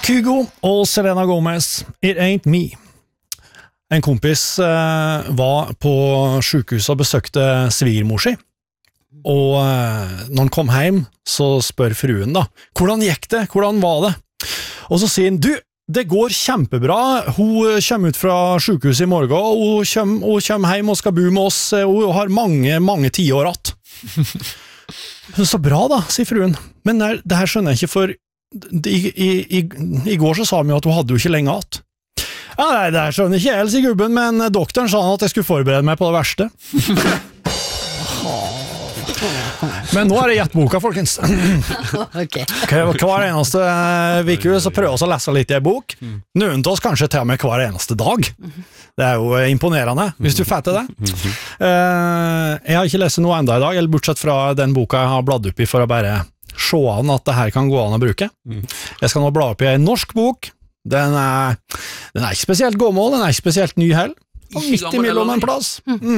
Kygo og Selena Gomez, It Ain't Me. En kompis var på sykehuset og besøkte svigermor si, og når han kom hjem, så spør fruen da, hvordan gikk det? Hvordan var det? Og så sier han, du, det går kjempebra, hun kommer ut fra sykehuset i morgen, og hun kommer hjem og skal bo med oss, hun har mange 10 år att. Så bra da, sier fruen, men det her skjønner jeg ikke, for i går så sa vi jo at hun hadde jo ikke lenge att. Ja, nei, det her skjønner ikke jeg, sier gubben, men doktoren sa at jeg skulle forberede meg på det verste. Men nå det gjett boka, folkens. Okay. Hver eneste uke så prøver vi å lese litt i en bok. Noen til oss kanskje til og med hver eneste dag. Det jo imponerende, hvis du fatter det. Jeg har ikke lest noe enda i dag, eller bortsett fra den boka jeg har bladd opp i for å bare se an at det her kan gå an å bruke. Jeg skal nå bla opp i en norsk bok. Den ikke spesielt gammel, den ikke spesielt ny heller. Midt imellom en plass.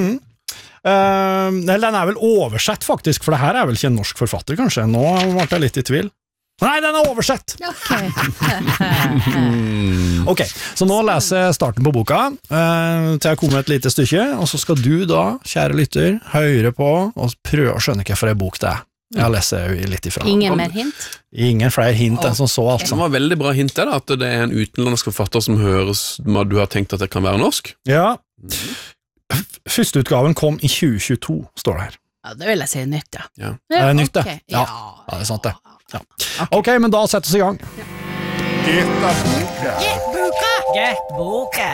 Den vel oversett faktisk, for det her vel ikke en norsk forfatter kanskje. Nå ble jeg litt i tvil. Nei, den oversett! Ok, så nå leser jeg starten på boka til jeg kommer et lite stykke, og så skal du da, kjære lytter, høre på og prøve å skjønne hva for en bok det Jeg leser litt ifra. Ingen mer hint? Ingen flere hint enn som så, altså. Det var veldig bra hint det da, at det en utenlandsk forfatter som høres, du har tenkt at det kan være norsk. Ja. Første utgaven kom i 2022, står det her. Ja, det vil jeg si nytt, ja. Ja. Det nytt, det? Okay. Ja, det sant det. Ja. Ok, men da settes vi i gang. Gjett boka!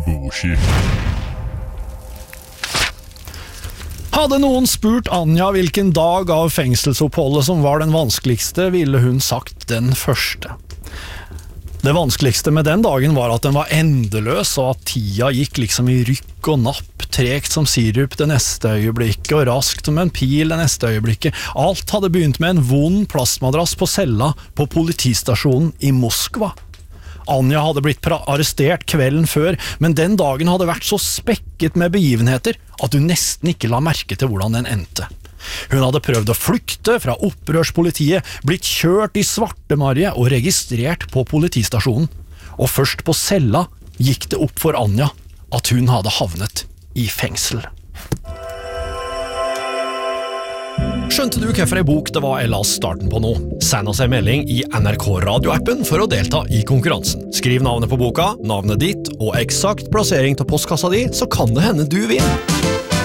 Hadde noen spurt Anja hvilken dag av fengselsoppholdet som var den vanskeligste, ville hun sagt den første. Det vanskeligste med den dagen var at den var endeløs, og at tida gikk liksom i rykk og napp, tregt som sirup det neste øyeblikket, og raskt som en pil det neste øyeblikket. Alt hadde begynt med en vond plastmadrass på cella på politistasjonen i Moskva. Anja hadde blitt arrestert kvelden før, men den dagen hadde vært så spekket med begivenheter at hun nesten ikke la merke til hvordan den endte. Hun hadde prøvd å flykte fra opprørspolitiet, blitt kjørt i svartemarje og registrert på politistasjonen. Og først på cella gikk det opp for Anja at hun hadde havnet i fengsel. Skjønte du hva for en bok det var jeg las starten på nå? Send oss en melding i NRK radioappen for å delta i konkurransen. Skriv navnet på boka, navnet ditt og eksakt plassering til postkassa di, så kan det hende du vinner.